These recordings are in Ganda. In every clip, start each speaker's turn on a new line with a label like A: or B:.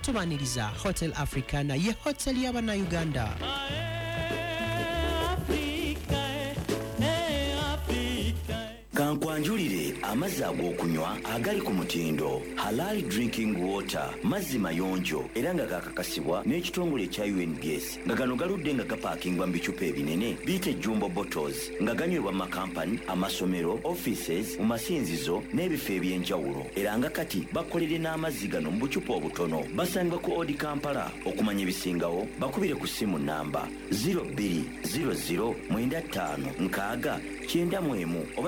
A: tubaniriza Hotel Africana ye hotel y'Abannayuganda.
B: Kankwanjulire amazzi ag'okunywa agali ku mutindo Halal Drinking Water mazzi mayonjo era nga kakakasibwa n'ekitongole ekya UNBS nga gano galudde nga gapaakingwa mu bicupa ebinene biyite jumbo bottles nga ganywebwa mu makampani amasomero offices mu masinzizo n'ebifo eby'enjawulo era nga kati bakolere n'amazzi gano mu bucupa obutono basangibwa ku Odi Kampala okumanya ebisingawo bakubire ku ssimu namba 020095 oba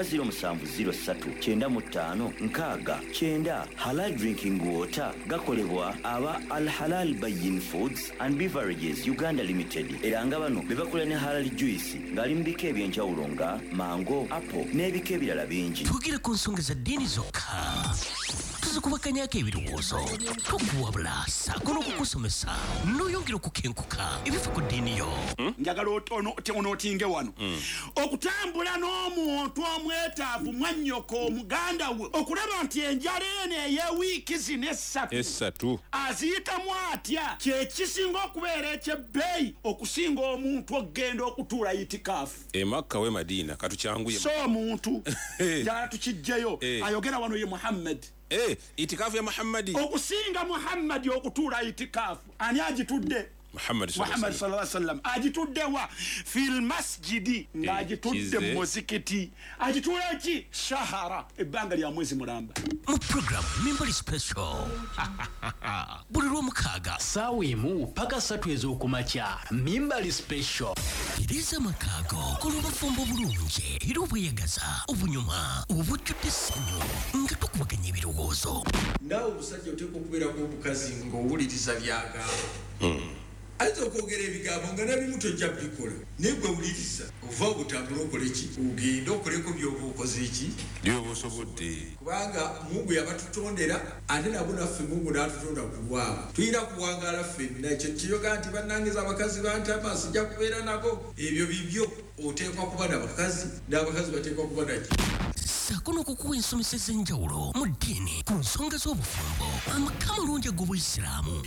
B: 070395 Halal Drinking Water gakolebwa aba Al Halal Bayin Foods and Beverages Uganda Limited era nga bano bebakola ne Halal Juice ngali mbike ebyenjawulo nga mango, apple n'ebika ebirala bingi.
C: Tugire ku nsonga za ddiini zokka tuzikubakanyako ebirowoozo tukuwabula saako n'okukusomesa n'oyongera okukenkuka ebifa ku ddiini yo.
D: Njagala onootinge wano okutambula n'omuntu omwetaavu mwannyoko omuganda we okulaba nti enjala eno ey'ewiiki zino essatu aziyitamu atya kyekisinga okubeera ekyebbeeyi okusinga omuntu okgenda okutuula itikaafu
E: Makka we Madiina katukyanguye
D: so omuntu njala tukijjeyo ayogera wano ye Muhammad
E: itikafu ya Muhammadi
D: okusinga Muhammadi okutuula itikaafu ani agitudde Muhammad sallallahu alaihi wasallam ajitudde wa fil masjidi ngajitudde mu muzikiti ajitula ki shahara ebbanga lya mwezi mulamba
C: mu program Mimbali Special buli lw'omukaaga
F: ssaawa emu paka 3 ez'okumakya Mimbali Special
C: iriza makaago kolobafumbo bulungi era obweyagaza obunyuma obujjudde essanyu nga tukubaganya ebirowoozo
G: naawe omusajja oteekwa okubeerako obukazi ng'owuliriza byagamba ayinza okwogera ebigambo nga nabimu tojja bikola naye gwe wuliriza ova obutambula okole ki ogenda okoleko byoba okoze eki
E: byoba osobodde
G: kubanga Mungu yabatutondera ate nabo naffe Mungu n'atutonda ku lwabo tulina kuwangaala ffenna ekyo kiyoga nti bannange abakazi bantama sijja kubeera nabo ebyo bibyo oteekwa kuba n'abakazi n'abakazi bateekwa kuba naki
C: saako n'okukuwa ensomesa ez'enjawulo mu ddiini ku nsonga z'obufumbo amaka amalungi ag'Obuyisiraamu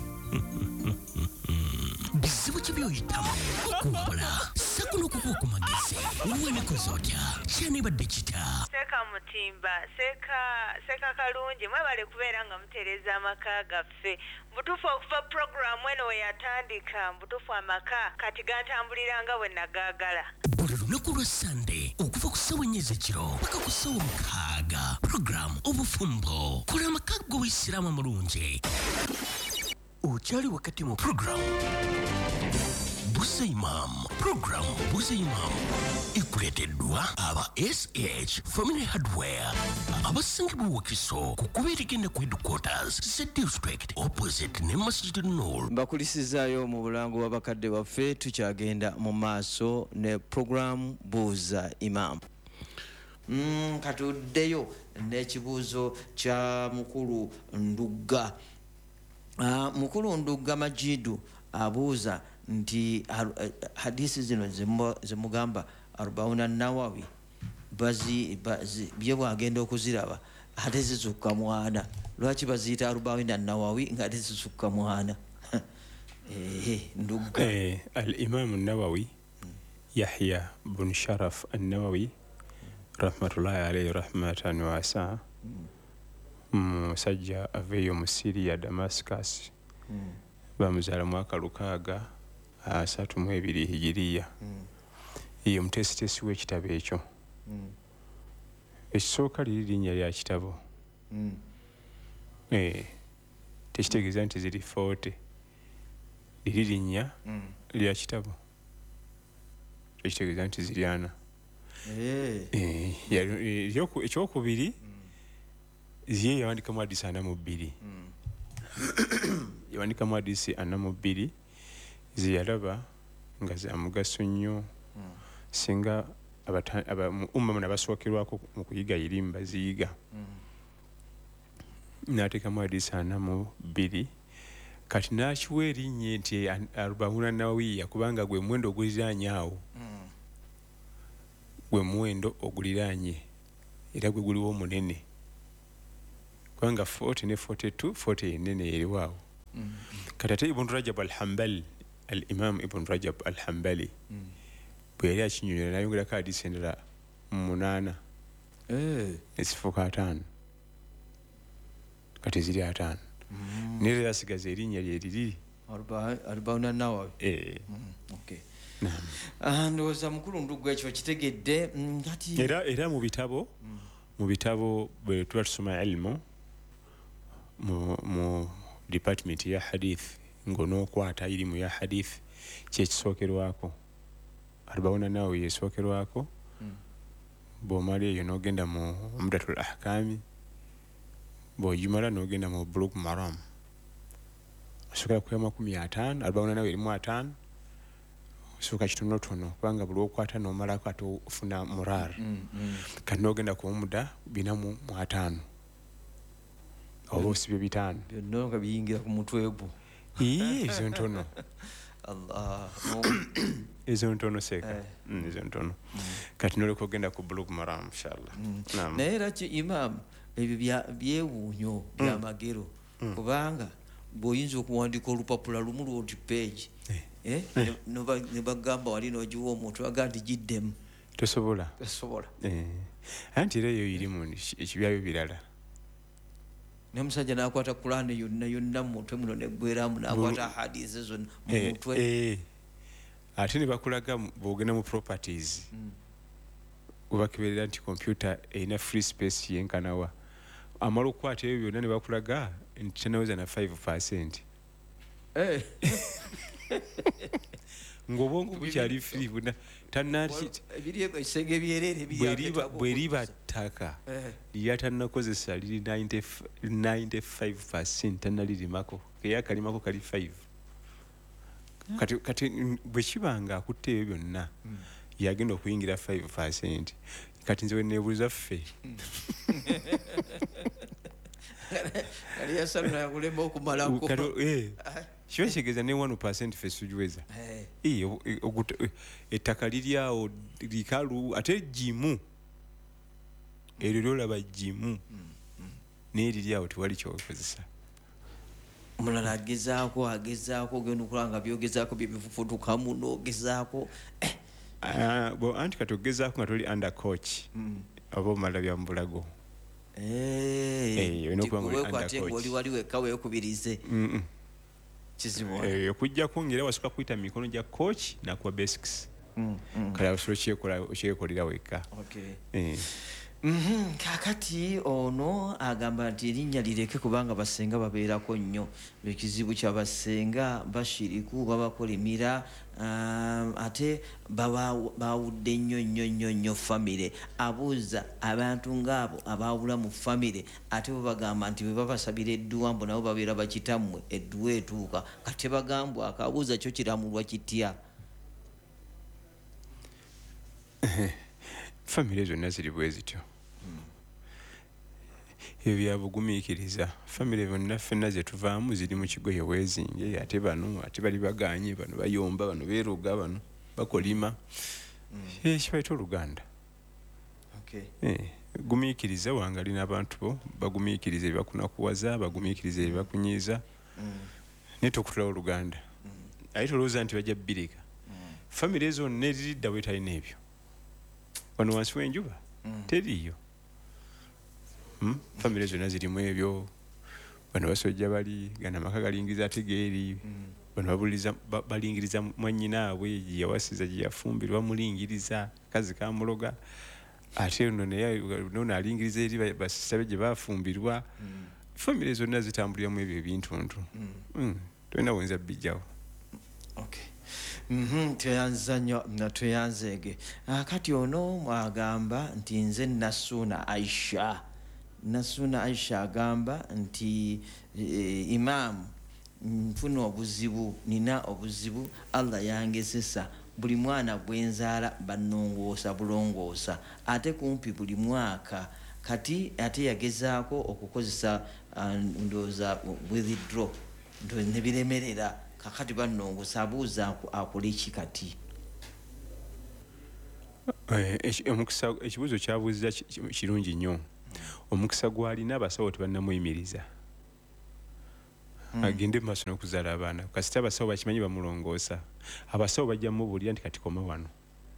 C: bizibu ki by'oyitamu okuwabula saako n'okukuwa ku magezi wenekoze otya kyanibadde kita
H: Seka Mutimba seka kalungi mwebale kubeera nga mutereeza amaka gaffe mbutuufu okuva programu eno we yatandika mbutuufu amaka kati gantambulira nga bwe nagaagala
C: buli lunaku lwa Sande okuva ku ssaawa 4 ez'ekiro paka ku ssaawa 6 programu obufumbo kola amaka g'Obuyisiraamu amalungi ukyali wakati mu program Busa Imam ikuleteddwa aba SH Family Hardware abasangibwa Wakiso ku kubeeregenda ku headquarters Z District opposite ne Masjid Nur.
I: Mbakulisizaayo mu bulango w'abakadde baffe tukyagenda mu maaso ne program Buza Imam. Katuddeyo n'ekibuuzo kya mukulu Ndugga. Mukulu Ndugga Majidu abuuza nti hadisi zino zemugamba Arbauna Nawawi bye bwagenda okuziraba ate zizukka mwana lwaki baziyita Arbauna Nawawi nga ate zizukka mwana Ndugga
J: al-Imam an-Nawawi Yahya bin Sharaf an-Nawawi rahmatullahi alayhi rahmatan wasi'a musajja aveyo mu Syria Damascus bamuzaala mwaka 632 hijiriya ye mutesitesi w'ekitabo ekyo ekisooka liri linnya lya kitabo tekitegeeza nti ziri 40 liri linnya lya kitabo ekitegeeza nti ziri 4 ekyokubiri ziye yawandikamu hadisi 42 yawandikamu hadisi 42 ziyalaba nga za mugaso nnyo singa umma nabasookerwako mu kuyiga irimu baziyiga n'ateekamu hadisi 42 kati n'akiwa erinnya nti Arbauna Nawawiya kubanga gwe muwendo oguliraanye awo gwe muwendo oguliraanye era gwe guliwo munene kubanga 40 ne 42 40 yenene eriwaawo kati ate ibn rajab al-hambali al-imam ibn rajab al-hambali bwe yali akinyonyola nayongerako hadisi endala 8 ezifuuka 5 kati ziri 5 naye yasigaza erinnya lye liri
I: Arbauna Nawawi. Okay. Ndowooza mukulu nduggu ekyo kitegedde kati
J: era mu bitabo bwe tuba tusoma ilmu mu department ya hadith ng'onookwata irimu ya hadith kyekisookerwako Arbauna Nawawi yesookerwako bw'omala eyo n'ogenda mu Umdatul Ahkami bw'ogimala n'ogenda mu Bulugh Maram soka kwa 50 Arbauna Nawawi erimu 5 soka kitonotono kubanga buli okwata n'omala kato ofuna murar kati n'ogenda ku Muda binamu 5 oba osibye 5
I: byonna nga biyingira ku mutwe gwo
J: ezo ntono
I: Allah
J: ezo ntono seka ezo ntono kati n'oleka ogenda ku Bulugh Maram inshallah
I: naye era imam ebyo byewuunyo byamagero kubanga bw'oyinza okuwandiika olupapula lumu lwoti page ne bagamba wali n'ogiwa omuntu aga nti giddemu
J: tosobola anti era eyo irimu ekibyayo birala
I: n'omusajja n'akwata Qur'an yonna mu mutwe muno neggweramu n'akwata hadisi zonna mu mutwe
J: ate ne bakulaga bw'ogenda mu properties webakeberera nti computer erina free space yenkanawa amala okukwata ebyo byonna ne bakulaga nti tanaweza na 5% ng'obwongo bukyali free buna bweriba ttaka lyatanakozesa liri 95% tanalirimako eyakalimako kali 5 kati bwe kibanga akutte ebyo byonna yagenda okuyingira 5% kati nze weneebuuza ffe kiba kitegeeza ne 1% ffe sujuweza ettaka liryawo likalu ate jimu eryo lyolaba jimu naye liryawo tewali kyokozesa
I: omulala agezaako ogenda okulanga byogezaako byebifufutukamu n'ogezaako
J: anti kati ogezaako nga toli under coach oba omala bya mubulago
I: oli wali wekka weekubirize
J: okujjako ngera wasooka kuyita mu mikono gya coach nakuwa basics kale osobola okyekolera wekka
I: kakati ono agamba nti erinnya lireke kubanga basenga babeerako nnyo ekizibu kyabasenga bashiriku babakolimira ate bawudde nnyo famire abuuza abantu ngaabo abawula mu famire ate babagamba nti bwe babasabira edduwa mbu nabo babeera bakitammwe edduwa etuuka kati bagambwa akabuuza kyo kiramulwa kitya
J: famire zonna ziri bwe zityo ebyo byabugumiikiriza famire bonna ffenna ze tuvaamu ziri mu kigoye weezinge ate bano ate bali baganye bano bayomba bano beeroga bano bakolima kibaita oluganda gumiikiriza wangali n'abantu bo bagumiikiriza ebibakunakuwaza bagumiikiriza ebibakunyiiza naye tokutulawo oluganda aye tolowooza nti bajja bbirika famire zonna eriridda bwe talina ebyo wano wansi w'enjuba teriyo famire zonna zirimu ebyo bano basojja bali gana amaka galingiriza ate geeri bano balingiriza mwannyinaabwe gyeyawasiza gyeyafumbirwa bamulingiriza kazi kamuloga ate nono alingiriza eri basisabe gye bafumbirwa famire zonna zitambuliramu ebyo ebintuntu tolina wenza bijjawo
I: tweyanza nnyo tweyanzeege kati ono mwagamba nti nze Nasuna Aisha agamba nti imaamu nina obuzibu Allah yangezesa buli mwana gwenzaala bannongoosa bulongoosa ate kumpi buli mwaka kati ate yagezaako okukozesa ndowooza withdraw ne biremerera kakati bannongoosa abuuza akole ki kati
J: ekibuuzo kyabuuziza kirungi nnyo omukisa gwalina abasawo tebannamuyimiriza agende maaso n'okuzaala abaana kasita abasawo bakimanyi bamulongoosa abasawo bajja mubulira nti kati koma wano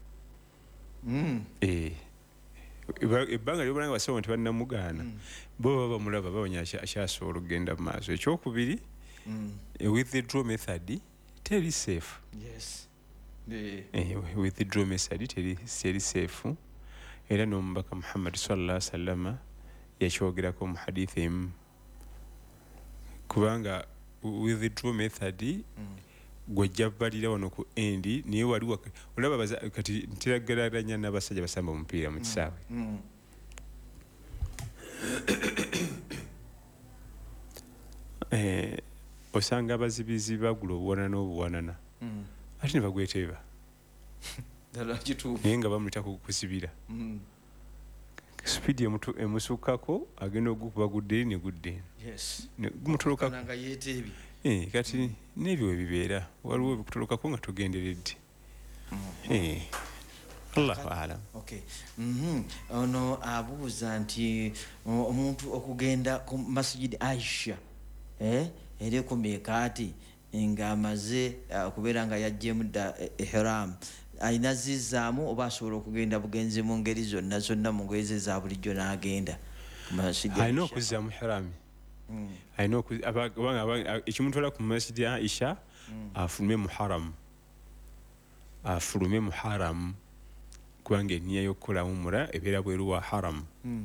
J: ebbanga lyobulanga abasawo nti bannamugaana bo baba bamulaba bawonya akyasobola okugenda mu maaso ekyokubiri withdraw method teri safe withdraw method teri safe era n'omubaka Muhammad sallallahu alaihi wasallam yakyogerako mu hadithi emu kubanga withdraw method gwejja balira wano ku endi niye wali olaba kati ntirageraganya n'abasajja basamba omupiira mu kisaawe osanga abazibizi bagula obuwanana obuwanana ate ne bagweteeba naye nga bamulita kuzibira speedi emusukkako agenda ogukuba gudde ne gudde gumutoloka kati n'ebyo webibeera waliwo ebikutolokako nga togenderedde allahu alam
I: ono abuuza nti omuntu okugenda ku masjid Aisha eri ku miikaati ng'amaze okubeera nga yajjemu dda ihram alina zizaamu oba asobola okugenda bugenzi mu ngeri zonna zonna mu ngoye ze za bulijjo n'agenda
J: alina okuzzaamu ihraami ekimutwala ku masjidi Aisha afulume muharamu kubanga enniya y'okukola umura ebeera bweru wa haramu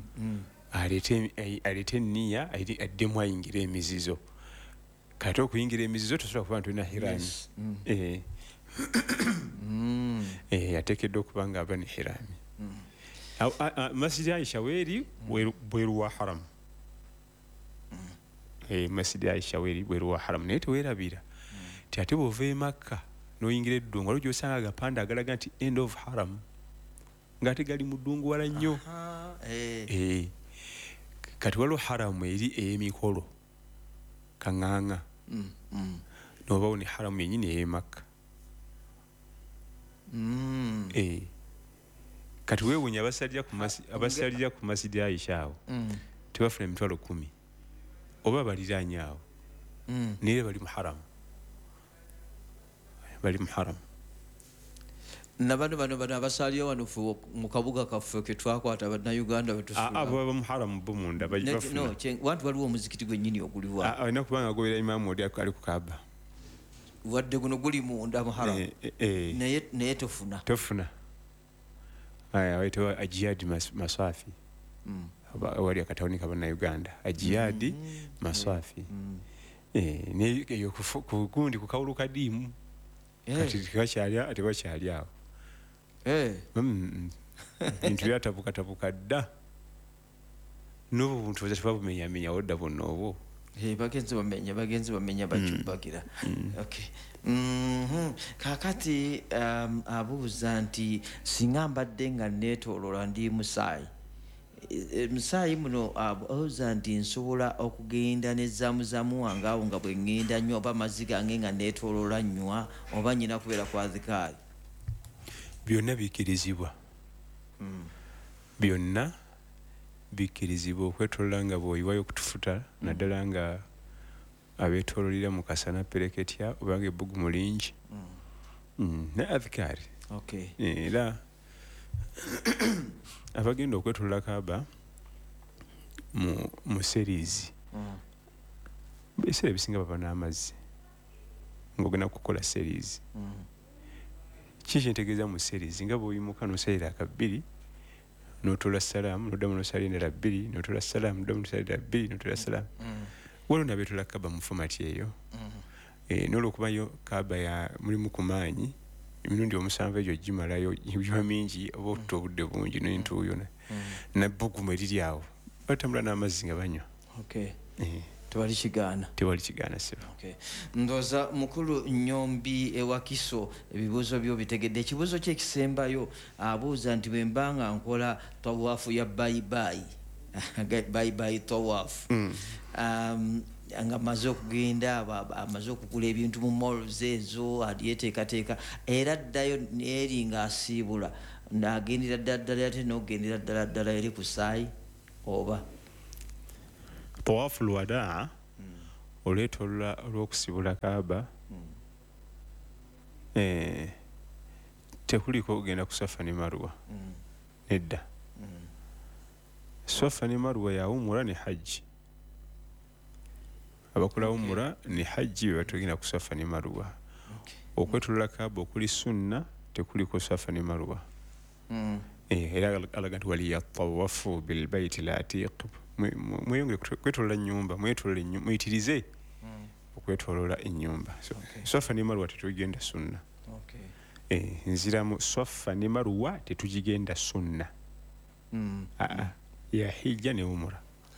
J: aleete enniya addemu ayingira emizizo kati okuyingira emizizo tosobola kuba ntolina hiraami ateekeddwa okuba nga aba ne hiraami masjidi Aisha weeri bweru wa haramu masjidi Aisha weeri bweru wa haramu naye teweerabira ti ate bw'ova e Makka n'oyingira eddungu waliwo gy'osanga agapande agalaga nti end of haram ng'ate gali mu ddungu wala nnyo kati waliwo haramu eri ey'emikolo kaŋŋaŋa n'obawo ne haramu yennyini ey'e Makka kati weewunya abasalira ku masjidi Aisha awo tebafuna emitwalo 10 oba baliraanye awo naye bali mu haramu
I: nabano abasalira wano mu kabuga kaffe ke twakwata bannayuganda
J: baba mu haramu bo munda
I: wantu waliwo omuzikiti gwennyini oguliwa
J: alina kubanga agobera imaamu oli ali ku Kaaba
I: wadde guno guli munda mu haramu naye tofuna
J: wayitibwa Ajiyadi Maswafi wali akatawuni kabannayuganda Ajiyadi Maswafi naye ku gundi ku kawulu kadiimu kati tewakyali awo bintu byatabuka dda n'obwo buntu oza tebabumenyamenyawo dda bonna obwo
I: bagenzi bamenya bacubagira kakati abuuza nti singa mbadde nga neetoolola ndi musaayi muno abuuza nti nsobola okugenda nezaamuzamu wange awo nga bwe ŋŋenda nnyo oba amazzi gange nga neetoolola nnywa oba nnyina kubeera kwa dhikaari
J: byonna bikkirizibwa okwetoolola nga bw'oyiwayo okutufuta naddala nga abeetoololera mu kasana pereketya obanga ebbugumu lingi ne adhikaari era abagenda okwetoolola Kaaba mu series ebiseera ebisinga baba n'amazzi ng'ogenda kukola series kiki ntegeeza mu series nga bw'oyimuka n'osalira akabbiri n'otoola salaamu n'oddamu n'osalira endala bbiri n'otoola salaamu n'oddamu n'osalira bbiri n'otoola salaamu waliwo n'abeetoola Kaaba mu fomati eyo n'olwokubayo Kaaba mulimu ku maanyi emirundi 7 egyo gimalayo giba mingi oba otutta obudde bungi n'entuuyo nabbugumu eriri awo batambula n'amazzi nga banywa
I: tewali kigaana
J: sebo
I: ndooza mukulu Nyombi ewakiso ebibuuzo byo bitegedde ekibuuzo kye ekisembayo abuuza nti bwe mba nga nkola tawaafu ya bayibayi tawaafu nga amaze okugenda amaze okugula ebintu mu malls ezo yeteekateeka era addayo eri ng'asiibula n'agendera ddala ate n'okugendera ddala eri ku saayi oba
J: tawaafu lwadaa olwetolola olw'okusibula kaaba tekuliko kugenda ku Safa ne Marwa nedda. Safa ne Marwa ya umura ne hajji. Abakola umura ne hajji batogenda ku Safa ne Marwa. Okwetolola kaaba okuli sunna tekuliko Safa ne Marwa. Era alaga nti waliyatawafu bilbaiti latiq. Mweyongere kwetolola ennyumba, muyitirize okwetolola ennyumba. Safa ne Marwa tetugenda sunna. Nziramu Safa ne Marwa tetugenda sunna. Ya hijja ne umura.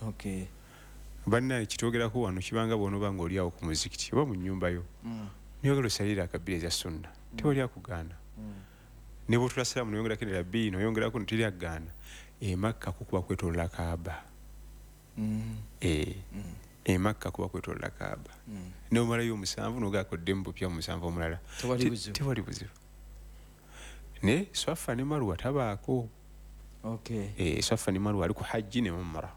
J: Banna kitwogerako wano kibanga bw'onooba ng'oli awo ku muzikiti oba mu nnyumba yo niyogera osalira akabbiri eza sunna tewali akugaana. Ne bw'otula salaamu noyongerako endala bbiri noyongerako noteri akugaana. Makka kukuba kwetolola kaaba. Makka kuba kwetolola kaaba. N'omalayo omusanvu n'ogaako ddemu bupya omusanvu omulala tewali buzibu. Ne Safa ne Marwa tabaako. Safa ne Marwa ali ku hajji ne umra.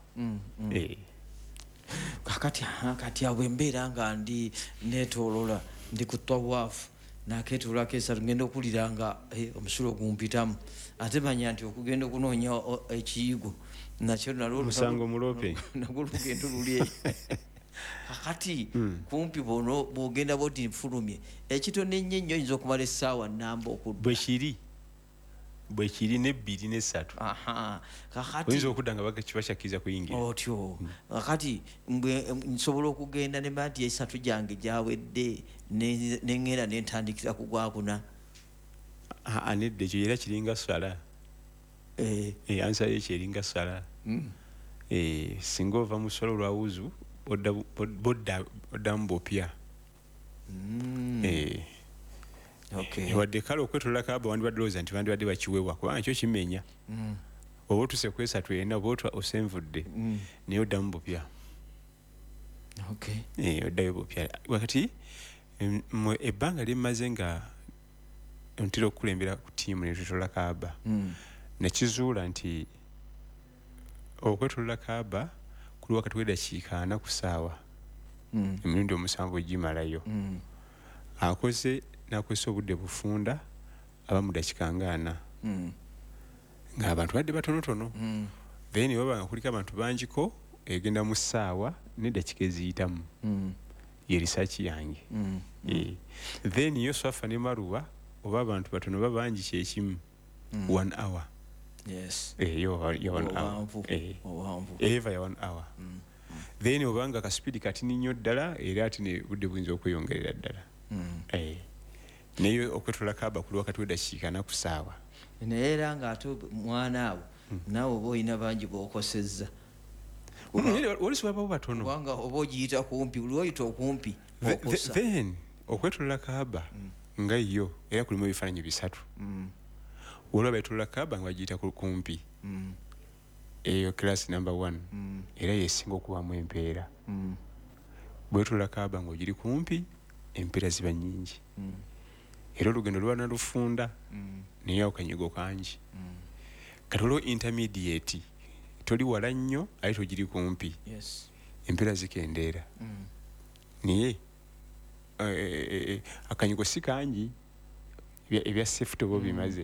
I: Kati awo embeera nga ndi neetoolola ndi ku tawaafu nakeetoolola keesatu ngenda okulira nga omusulo gumpitamu ate manya nti okugenda okunoonya ekiyigo nakyo
J: musango mulope
I: nagwo lugendo luli kakati kumpi bono bwogenda bwoti nfulumye ekitono ennyo oyinza okumala essaawa nnamba okudda
J: bwekiri n'ebbiri n'essatu oyinza okudda nga bakibakyakiriza kuyingira
I: otyo. Kakati nsobola okugenda ne mati esatu gyange gyawedde neŋŋenda nentandikira ku gwakuna.
J: Nedda ekyo era kiringa sala. Ansa ekyo eringa sala. Singa ova mu ssala olwawuzu oddamu bopya. Wadde kale okwetolola kaaba wandibadde lowooza nti bandibadde bakiweebwa kubanga kyo kimenya. Oba otuse ku esatu ena oba otwa osenvudde naye oddamu bupya. Oddayo bupya. Wakati ebbanga lyemmaze nga ntera okukulembera ku ttiimu netwetolola kaaba nekizuula nti okwetolola kaaba kuli wakati w'eddakiika 4 ku ssaawa emirundi 7 gimalayo. Nakozesa obudde bufunda aba mu ddakiika nga 4 ng'abantu badde batonotono. Then waba nga kuliko abantu bangiko egenda mu ssaawa n'eddakiika eziyitamu. Ye risaaki yange. Then yo Safa ne Marwa oba abantu batono oba bangi kyekimu 1 hour. Yo ya 1 hour. Eva ya 1 hour. Then obanga kaspeedi katini nnyo ddala era ati ne budde buyinza okweyongerera ddala. Naye okwetolola kaaba kuli wakati w'eddakiika 4 ku ssaawa.
I: Naye era ng'ate mwana awo naawe oba olina bangi b'okosezza.
J: Olisibabo batono.
I: Kubanga oba ogiyita kumpi buli oyita okumpi okosa.
J: Then okwetolola kaaba nga yo era kulimu ebifaananyi 3. Olwo betolola kaaba nga bagiyita kumpi. Eyo class number 1 era yesinga okubamu empeera. Bwetolola kaaba ng'ogiri kumpi empeera ziba nnyingi. Era olugendo luba nalufunda naye akanyigo kangi. Kati olwo intermediate toli wala nnyo ate togiri kumpi. Empeera zikendeera. Naye akanyigo si kangi ebya safety oba bimaze.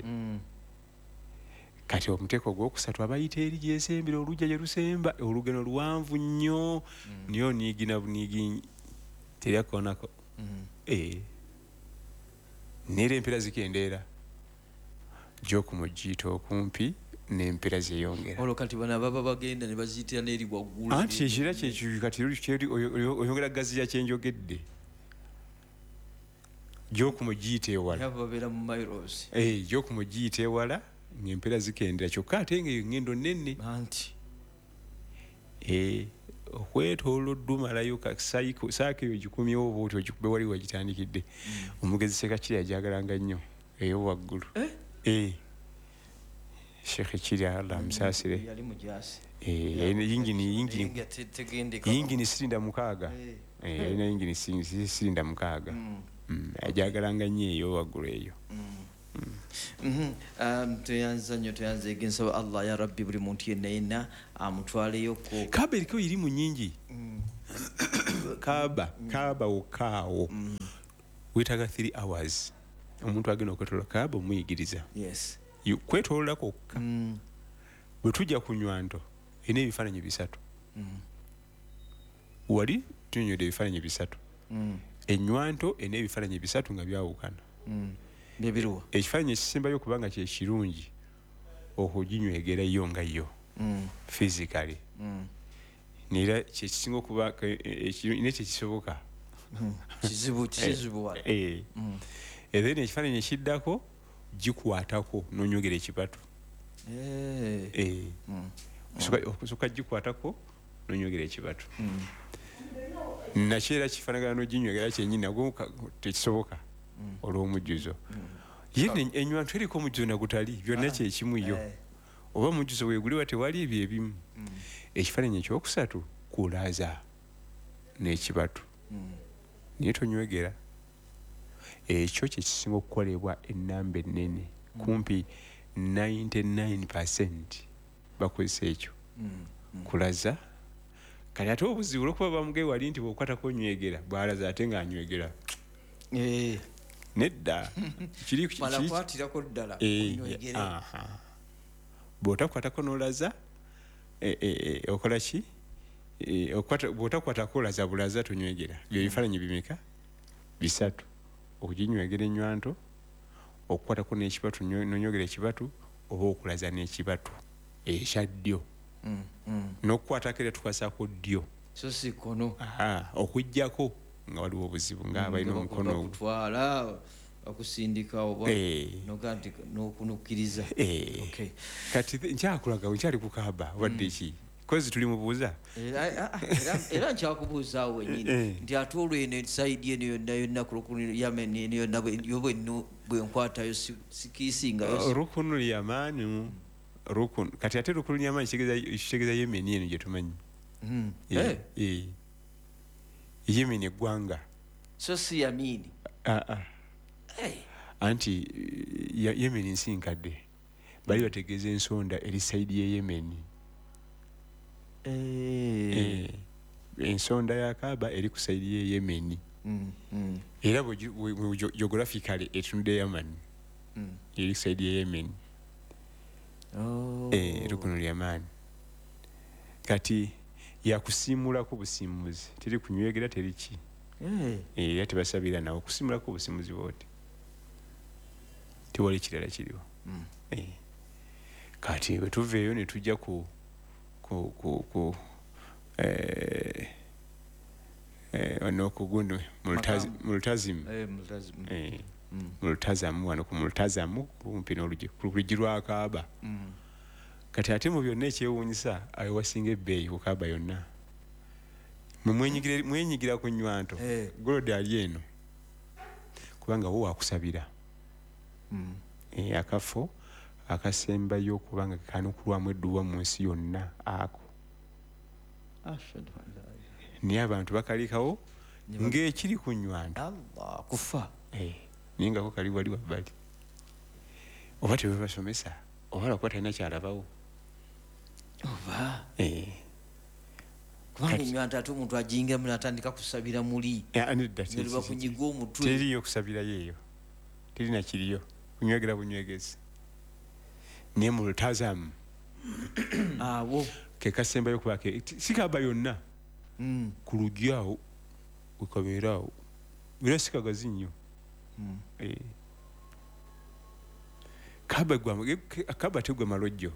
J: Kati omuteeko ogwokusatu abayita eri gyesembera olujja gye lusemba olugendo luwanvu nnyo niyo niigina buniigi teri akoonako. Neera empeera zikendeera gy'okumugiyita okumpi n'empeera zeyongera.
I: Olwo kati bano baba bagenda ne baziyitira n'eri waggulu.
J: Anti ekira kyekyo kati oyongera gaziya kyenjogedde gy'okumugiyita ewala.
I: Babeera mu miles.
J: Gy'okumugiyita ewala ng'empeera zikendeera kyokka ate nga engendo nnene.
I: Anti
J: okwetoolodde omalayo saako eyo gikumyewo oba oti ogikube wali wagitandikidde. Omugezi Sekakiri yajagalanga nnyo eyo waggulu. Sheikh Kirya Allah amusaasire.
I: Yali mujaasi.
J: Yingini sirinda 6. Yalina yingini sirinda 6. Ajagalanga nnyo eyo waggulu eyo.
I: Tuyanza nnyo tuyanza ensaba Allah ya Rabbi buli muntu yenna amutwaleyo
J: kaaba eriko irimu nnyingi. kaaba okaawo wetaaga 3 hours omuntu agenda okwetolola kaaba omuyigiriza kwetolola kokka bwe tujja ku nywanto erina ebifaananyi 3 wali tunyonyoda ebifaananyi 3 enywanto erina ebifaananyi 3 nga byawukana ekifaananyi ekisembayo okubanga kyekirungi okuginywegerayo nga yo physically nera kyekisinga okuba nekyekisoboka
I: kizibu
J: then ekifaananyi ekiddako gikwatako nonyogera ekibatu okusooka gikwatako nonyogera ekibatu nakyo era kifaanagana noginywegera kyenyini nagwo tekisoboka olw'omujjuzo ye enywanto eriko omujjuzo nagutali byonna kyekimu yo oba omujjuzo weeguliwa tewali ebyo ebimu ekifaananyi ekyokusatu kulaza n'ekibatu naye tonywegera ekyo kyekisinga okukolebwa ennamba ennene kumpi 99% bakozesa ekyo kulaza kale ate obuzibu olwokuba bamugeyi wali nti bwokwatako nywegera bwalaza ate ng'anywegera nedda
I: malakwatirako ddala
J: bw'otakwatako n'olaza okola ki bw'otakwatako olaza bulaza tonywegera byo bifaananyi bimeka 3 okuginywegera enywanto okukwatako n'ekibatu nonyogera ekibatu oba okulaza n'ekibatu ekyaddyo n'okukwatako era tukwasako ddyo
I: so si kono
J: okujjako nga waliwo obuzibu nga balina omukono
I: okutwala okusindika oba n'okunukkiriza
J: kati nkyakulaga nkyali kukaaba obadde ki kozi tuli mubuuza
I: era nkyakubuuzaawo wenyini nti ate olweno saidi eno yonna yonna ku rukunu yamen eno yonna bwenkwatayo sikiisingayo
J: rukunu lyamaani rukunu kati ate rukunu lyamaani kitegeeza yemeni eno gyetumanyi yemeni eggwanga
I: so si yamini
J: anti yemeni nsi nkadde bali bategeeza ensonda eri saidi ye yemeni ensonda ya kaaba eri ku saidi ye yemeni era geographically etunudde yamani eri ku saidi ye yemeni rukunu lyamaani kati yakusiimulako busiimuzi teri kunywegera teri ki era tebasabira nawe okusiimulako obusiimuzi bwoti tewali kirala kiriwo kati bwe tuveeyo ne tujja ku onokugundu multazamu wano ku multazamu kumpi n'oluggi lwa kaaba kati ate mu byonna ekyewuunyisa ayo wasinga ebbeeyi ku kaaba yonna mwenyigira ku nywanto golodi ali eno kubanga wo wakusabira akafo akasembayo okubanga kanukulwamu edduwa mu nsi yonna ako naye abantu bakalikawo ng'ekiri ku nywanto
I: kufa
J: naye ngako kali wali wabbali oba tebebasomesa oba lwakuba talina kyalabawo
I: oba kubanga enywanto ate omuntu ajingiramu natandika kusabira muli bakunyiga omutwe
J: teriyo kusabirayo eyo terina kiriyo kunywegera bunywegezi naye mu lutazamu
I: awo
J: kekasembayo kubake sikaba yonna ku luggi awo wekabeera awo era sikagazi nnyo kaba tegwe malojjo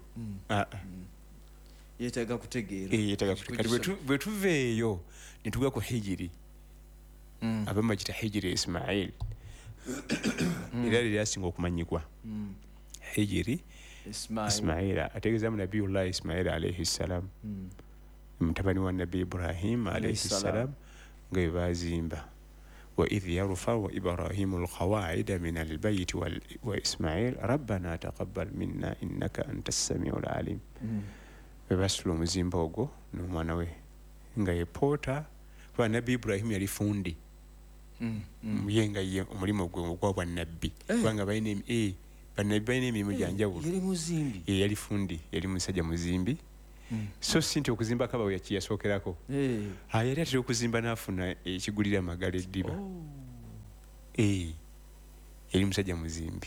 I: yetaaga kutegeera
J: bwe tuveeyo ne tugwa ku hijiri abamu bagita hijiri ismail era liryasinga okumanyikwa hijiri ismaila ategeeza mu nabiyullah ismaila alaihi ssalam mutabani wa nabi ibrahim alaihi ssalam nga bebazimba وإذ يرفع إبراهيم القواعد من البيت وإسماعيل ربنا تقبل منا إنك أنت السميع العليم bebasula omuzimba ogwo n'omwana we nga yepoota kuba nabbi ibrahim yali fundi ye nga ye omulimu ogwa bwannabbi kubanga bannabbi balina emirimu gyanjawulo yali fundi yali musajja muzimbi so sinti okuzimba Kabawe yakiyasookerako yali atera okuzimba n'afuna ekigulira amagala eddiba yali musajja muzimbi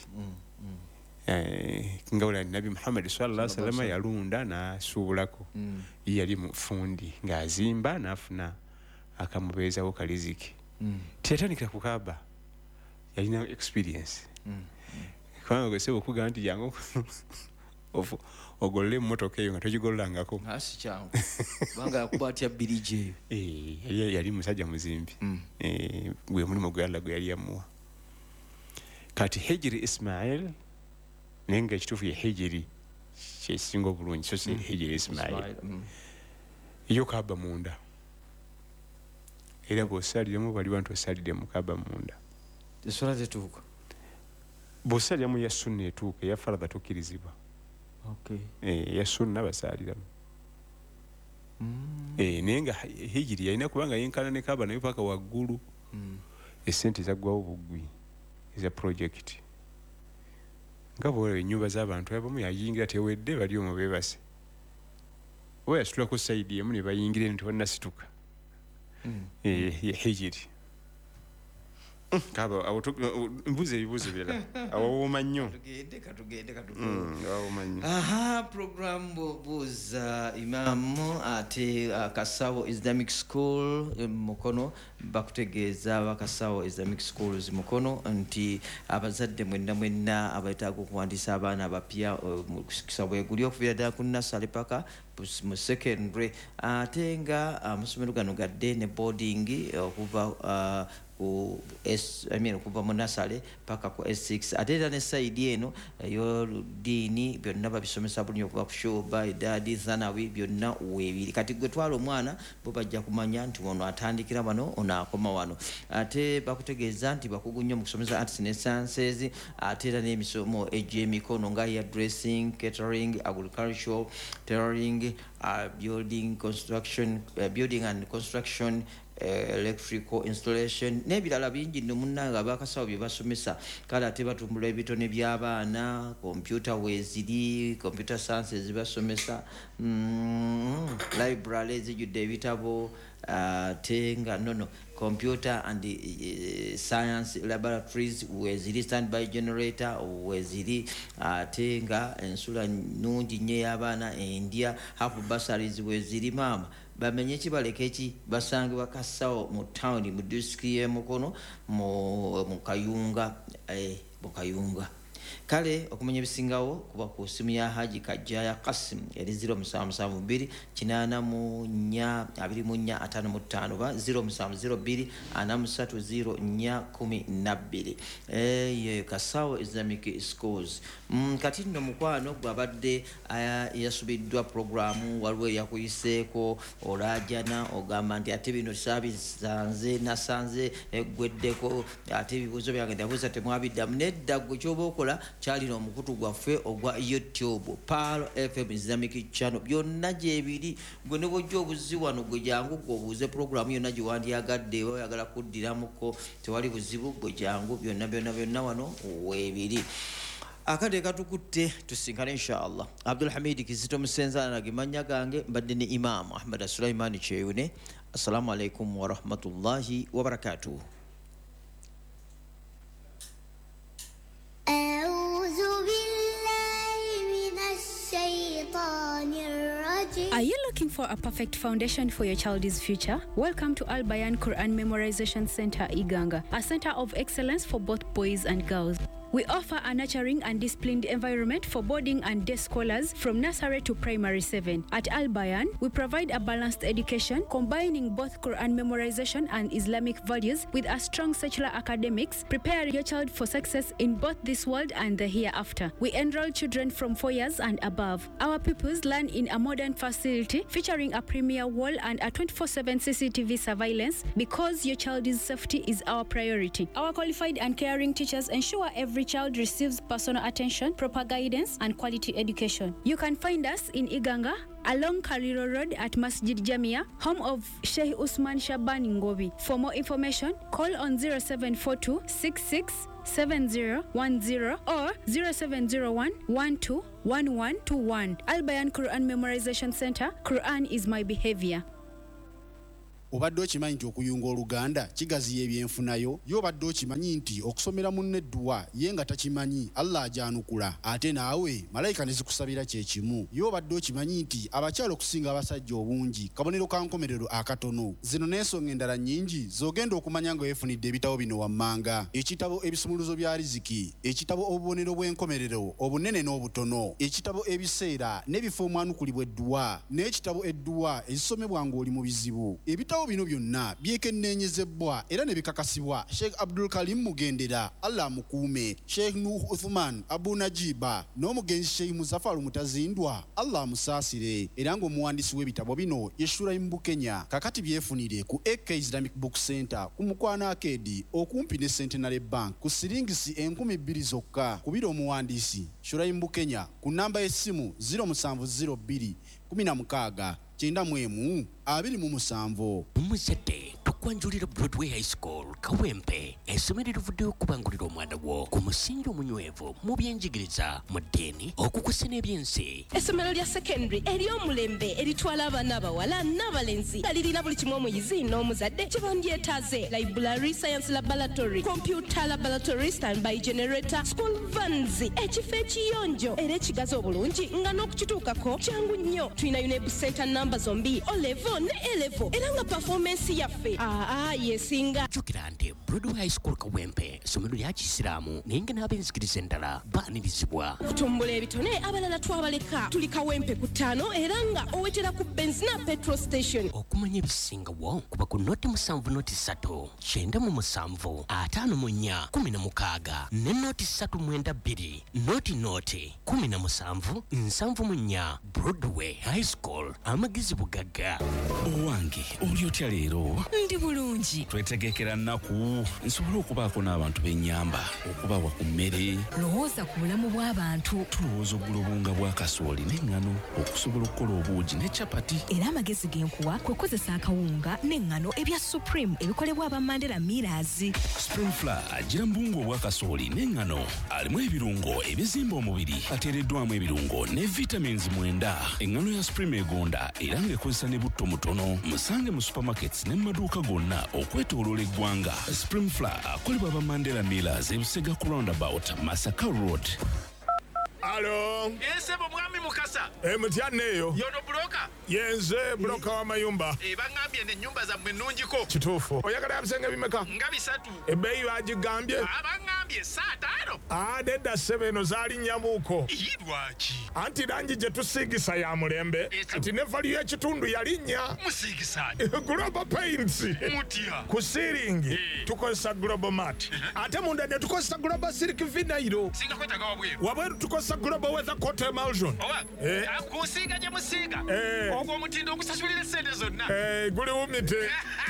J: nga wala Nabi Muhammad sallallahu alaihi wasallam yalunda n'asuubulako yali mufundi ng'azimba n'afuna akamubeezawo kaliziki tiyatandikira ku Kaaba yalina experience kubanga gwesebe okugamba nti jangu ogolole emmotoka eyo nga togigololangako
I: asi kyangu kubanga yakuba atya birije
J: yali musajja muzimbi gwe mulimu gwe Allah gwe yali yamuwa kati Hijri Ismail nenga ekituufu ye Hijri kyesinga obulungi so si Hijri Ismail yo Kaaba munda era bw'osaliremu bali bantu osalire mu Kaaba munda
I: eswala tetuuka
J: bw'osaliramu ya sunna etuuka eya faradha tokkirizibwa ya sunna basaliramu naye nga Hijri yalina kubanga yenkana ne Kaaba nayo paka waggulu esente zaggwawo buggwi eza project nga bwolaba ennyumba z'abantu abamu yayingira tewedde bali omwo beebase oba yasitulako sayidi emu ne bayingira eno tebannasituka Hijri Kaaba mbuze ebibuuzo birala awawooma nnyo
I: program buuza imamu ate Kasawo Islamic School Mukono bakutegeeza Bakasawo Islamic Schools Mukono nti abazadde mwenna abeetaaga okuwandiisa abaana abapya Kasawo eguli okuviira ddala ku nursery paka mu secondary ate nga amasomero gano gadde ne boarding okuva okuva mu nasale paka ku S6 ate era ne saidi eno ey'oluddiini byonna babisomesa bulungi okuva ku shuba idadi thanawi byonna weebiri kati gwe twala omwana bo bajja kumanya nti ono atandikira wano ono akoma wano ate bakutegeeza nti bakugu nnyo mu kusomesa arts ne sciences ate era n'emisomo egy'emikono nga ya dressing catering agricultural tailoring building and construction electrical installation n'ebirala bingi nno munnanga Abakasawo bye basomesa kale ate batumbula ebitone by'abaana computer weeziri computer science ezibasomesa library ezijjudde ebitabo ate nga nono computer and science laboratories weeziri standby generator weeziri ate nga ensula nnungi nnyo ey'abaana endya half bursaries weeziri maama bamenye kibaleka eki basangibwa Kasawo mu town mu district y'Emukono mu Kayunga kale okumanya ebisingawo kuba ku simu ya Haji Kajjaya Kasim eri 0772 884 2455 ba 0702 830 ye Kasawo Islamic Schools kati nno mukwano gwabadde yasubiddwa programu waliwo yakuyiseeko olajana ogamba nti ate bino sabisanze nasanze eggweddeko ate ebibuuzo byange ndabuuza temwabiddamu nedda gwe kyoba okola kyalina omukutu gwaffe ogwa YouTube Pearl FM Islamic Channel byonna gyebiri gwe ne bwojja obuzi wano gwe jangu gwobuuze programu yonna gye wandyagadde oyagala kuddiramuko tewali buzibu gwe jangu byonna wano weebiri akade katukutte tusinkane inshallah Abdul Hamid Kizito Musenzana nagimanya gange mbadde ne Imam Ahmad Sulaiman Cheyune assalamu alaikum wa rahmatullahi wa barakatuh.
K: Are you looking for a perfect foundation for your child's future? Welcome to Al Bayan Quran Memorization Center, Iganga, a center of excellence for both boys and girls. We offer a nurturing and disciplined environment for boarding and day scholars from nursery to primary 7. At Al Bayan, we provide a balanced education combining both Quran memorization and Islamic values with a strong secular academics, preparing your child for success in both this world and the hereafter. We enroll children from 4 years and above. Our pupils learn in a modern facility featuring a premier wall and a 24/7 CCTV surveillance because your child's safety is our priority. Our qualified and caring teachers ensure every child receives personal attention, proper guidance, and quality education. You can find us in Iganga, along Kariro Road at Masjid Jamia, home of Sheikh Usman Shaban Ngobi. For more information, call on 0742 66 7010 or 0701 121121. Al Bayan Quran Memorization Center. Quran is my behavior.
L: Obadde okimanyi nti okuyunga Oluganda kigaziya ebyenfunayo y'obadde okimanyi nti okusomera munne edduwa ye nga takimanyi Allah ajanukula ate naawe malayika ne zikusabira kye kimu y'obadde okimanyi nti abakyala okusinga abasajja obungi kabonero ka nkomerero akatono zino n'ensonga endala nnyingi z'ogenda okumanya nga weefunidde ebitabo bino wammanga ekitabo ebisumuluzo bya riziki ekitabo obubonero bw'enkomerero obunene n'obutono ekitabo ebiseera n'ebifo omwanukulibwa edduwa n'ekitabo edduwa ezisomebwa ng'oli mu bizibu ebitabo bino byonna byekenneenyezebwa era ne bikakasibwa Sheikh Abdul Karim Mugendera Allah mukuume Sheikh Nuh Uthman Abu Najiba n'omugenzi Sheikh Muzaffar Mutazindwa Allah musaasire era ng'omuwandiisi w'ebitabo bino Yeshura Mbukenya kakati byefunire ku AK Islamic Book Center ku Mukwana Arcade okumpi ne Centenary Bank ku siringisi 2,000 zokka kubira omuwandiisi Shura Mbukenya ku namba y'essimu 0702 16 91 27.
C: Muzete tukwanjulira Broadway High School Kawempe essomero livuddeyo okubangulira omwana wo ku musingi omunywevu mu byenjigiriza mu ddiini okukusa n'ebyensi.
M: Essomero lya secondary ery'omulembe eritwala abaana abawala n'abalenzi nga lirina buli kimu omuyizi n'omuzadde kye bandyetaaze: library, science laboratory, computer laboratory, standby generator, school vans, ekifo ekiyonjo era ekigazi obulungi nga n'okukituukako kyangu nnyo. Tulina UNEB center namba zombi O-level ne A-level era nga performance yaffe yesinga.
C: Jjukira nti Broadway High School Kawempe essomero lya Kisiraamu naye nga n'ab'enzikiriza endala baanirizibwa.
M: Kutumbula ebitone abalala twabaleka tuli Kawempe ku 5 era nga owetera ku benzina petrol station.
C: Okumanya ebisingawo kuba ku noti 7 noti 3 97 54 16 ne noti 392 noti 17 74 Broadway High School amagezi bugagga.
N: Owange oli otya leero?
O: Ndi bulungi.
N: Twetegekera nnaku nsobola okubaako n'abantu b'ennyamba okubawa ku mmere.
O: Lowooza ku bulamu bw'abantu.
N: Tulowooza oggula obunga bwa kasooli n'eŋŋano okusobola okukola obuugi ne capati.
O: Era amagezi genkuwa kwe kukozesa akawunga n'eŋŋano ebya Supreme ebikolebwa aba Mandela Millers.
N: Spring Flour agira mbungu obwa kasooli n'eŋŋano alimu ebirungo ebizimba omubiri ateereddwamu ebirungo ne vitamins 9. Eŋŋano ya Supreme egonda era ng'ekozesa ne butto mutono. Musange mu supermarkets ne mu maduuka gonna okwetooloola eggwanga. Spring Flour akolebwa aba Mandela Millers e Busega ku roundabout Masaka Road.
P: Alo.
Q: Sebo mwami Mukasa.
P: Mutyane eyo.
Q: Yono broka.
P: Yenze broka wa mayumba.
Q: Bangambye ne nyumba za mwenungiko.
P: Kituufu. Oyagala bisenge bimeka?
Q: Nga 3.
P: Ebbeeyi bagigambye?
Q: Bangambye 5.
P: Nedda ssebo eno zaali nnyamuuko.
Q: Lwaki?
P: Anti langi gye tusiigisa ya mulembe. Kati ne valiyo ekitundu yalinnya.
Q: Musiigisaani?
P: Global Paints.
Q: Mutya?
P: Ku siiringi tukozesa Global Mat. Ate munda ne tukozesa Global Silk Vinyl.
Q: Singa kwetaga wabweru.
P: Wabweru tukozesa Global Weather Coat Emulsion.
Q: Kusiiga gye musiiga. Ogwo omutindo ogusasulira essente zonna.
P: Guli wumite.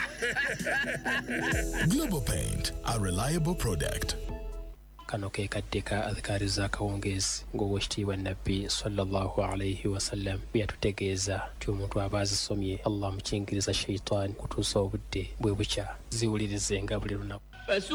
R: Global Paint, a reliable product.
S: Kano ke katika adhikari za kawongezi ng'owekitiibwa nabbi sallallahu alayhi wasallam byatutegeeza nti omuntu aba azisomye Allah mukingiriza shaitan kutuusa obudde bwe bukya ziwulirize nga buli lunaku.